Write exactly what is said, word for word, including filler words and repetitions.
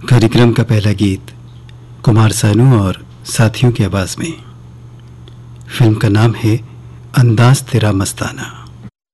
कार्यक्रम का पहला गीत कुमार सानू और साथियों की आवाज में। फिल्म का नाम है अंदाज तेरा मस्ताना।